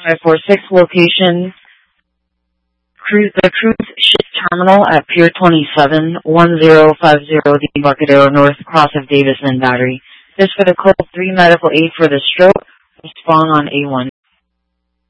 546 location, the cruise ship terminal at Pier 27, 1050 Embarcadero North, cross of Davisman Battery. This for the code 3 medical aid for the stroke, respond on A1.